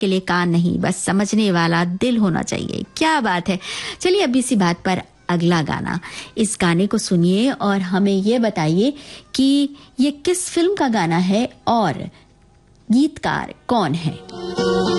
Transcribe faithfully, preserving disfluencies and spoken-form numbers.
के लिए कान नहीं, बस समझने वाला दिल होना चाहिए। क्या बात है। चलिए अब इसी बात पर अगला गाना, इस गाने को सुनिए और हमें ये बताइए कि ये किस फिल्म का गाना है और गीतकार कौन है।